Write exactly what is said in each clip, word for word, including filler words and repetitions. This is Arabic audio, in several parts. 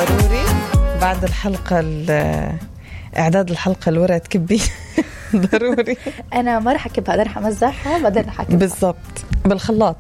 ضروري بعد الحلقة إعداد الحلقة الورا تكبي ضروري. أنا ما رح أكبها، أنا رح أمزحها بعدين رح أكبها بالضبط بالخلاط.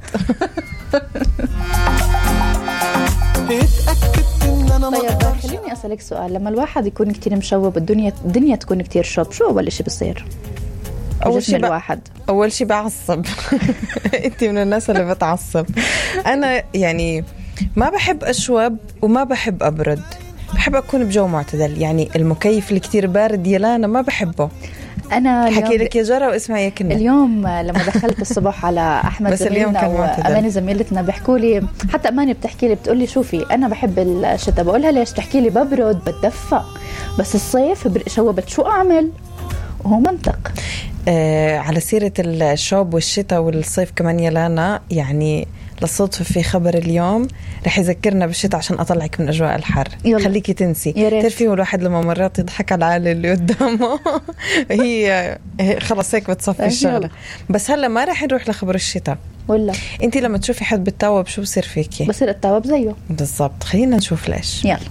طيب خليني أسألك سؤال، لما الواحد يكون كتير مشوب الدنيا الدنيا تكون كتير شوب، شو أول إشي بصير؟ أول شيء الواحد أول شيء بعصب. أنت من الناس اللي بتعصب. أنا يعني ما بحب أشوب وما بحب أبرد، بحب أكون بجو معتدل. يعني المكيف اللي كتير بارد يلانا ما بحبه. أنا حكي لك يا جرى واسمعي يا كنا. اليوم لما دخلت الصبح على أحمد زميلنا وأماني زميلتنا بيحكوا لي، حتى أماني بتحكي لي بتقول لي شوفي أنا بحب الشتاء، بقولها ليش؟ تحكي لي ببرد بتدفى، بس الصيف شوبت شو أعمل؟ وهو منطق. آه على سيرة الشوب والشتاء والصيف كمان يلانا، يعني للصدفة في خبر اليوم رح يذكرنا بالشتاء عشان أطلعك من أجواء الحر. يلا. خليكي تنسي. تعرفي الواحد لما مرات يضحك على العالي اللي قدامه هي خلص هيك بتصفي الشغلة. بس هلا ما رح نروح لخبر الشتاء. ولا انتي لما تشوفي حد بتتوب شو بصير فيكي؟ بصير التوب زيه بالضبط. خلينا نشوف ليش. يلا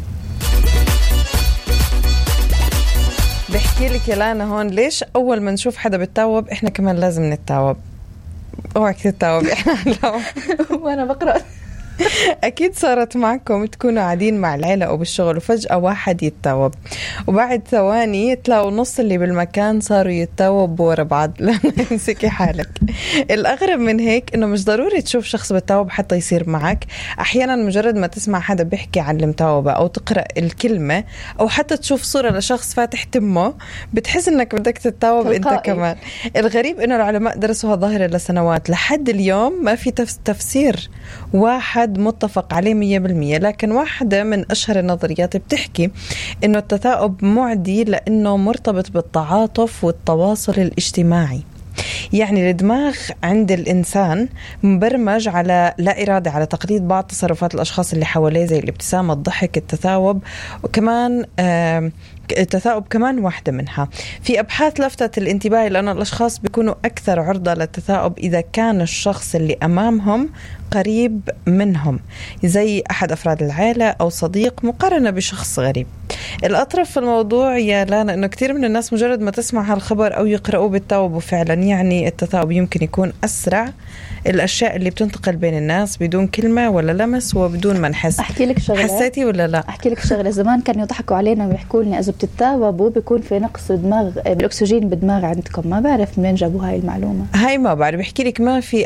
بحكي لك يا لانا هون ليش أول ما نشوف حدا بتتوب إحنا كمان لازم نتتوب. اوعك تتوب احنا لو وانا بقرأ. اكيد صارت معكم تكونوا قاعدين مع العيله او بالشغل وفجاه واحد يتوب وبعد ثواني تلاقوا نص اللي بالمكان صاروا يتوبوا ورا بعض. لا امسكي حالك. الاغرب من هيك انه مش ضروري تشوف شخص بتوب حتى يصير معك. احيانا مجرد ما تسمع حدا بيحكي عن المتوبه او تقرا الكلمه او حتى تشوف صوره لشخص فاتح تمه بتحس انك بدك تتوب انت كمان. الغريب انه العلماء درسوها ظاهره لسنوات، لحد اليوم ما في تفسير واحد متفق عليه مية بالمية. لكن واحدة من أشهر النظريات بتحكي إنه التثاؤب معدي لأنه مرتبط بالتعاطف والتواصل الاجتماعي. يعني الدماغ عند الإنسان مبرمج على لا إرادة على تقليد بعض تصرفات الأشخاص اللي حواليه زي الابتسامة، الضحك، التثاؤب، وكمان آه التثاؤب كمان واحدة منها. في أبحاث لفتت الانتباه لأن الأشخاص بيكونوا أكثر عرضة للتثاؤب إذا كان الشخص اللي أمامهم قريب منهم زي أحد أفراد العائلة أو صديق مقارنة بشخص غريب. الأطرف في الموضوع يا لانا أنه كتير من الناس مجرد ما تسمع هالخبر أو يقرأوه بالتوب وفعلا يعني التثاؤب يمكن يكون أسرع الأشياء اللي بتنتقل بين الناس بدون كلمة ولا لمس وبدون ما نحس. أحكي لك شغلة. حسيتي ولا لا؟ أحكي لك شغلة. زمان كانوا يضحكوا علينا ويحكوا لنا إذا بتتثاوبوا بيكون في نقص دماغ بالأكسجين بالدماغ عندكم. ما بعرف من وين جابوا هاي المعلومة. هاي ما بعرف. بحكي لك ما في